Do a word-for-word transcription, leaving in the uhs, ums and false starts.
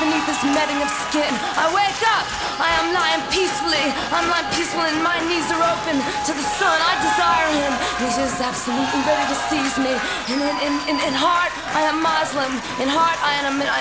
beneath this netting of skin. I wake up, I am lying peacefully. I'm lying peacefully and my knees are open to the sun. I desire him. He's just absolutely ready to seize me. And in, in, in, in heart, I am Muslim. In heart, I am,